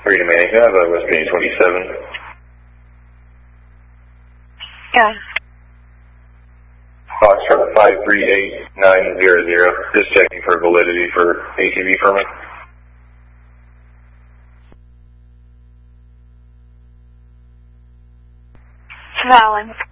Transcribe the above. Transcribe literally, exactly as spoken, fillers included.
Freedom Manning, can I have a West Virginia twenty-seven? Yeah. Foxtrot five three eight nine zero zero, just checking for validity for A T V permit. Valid.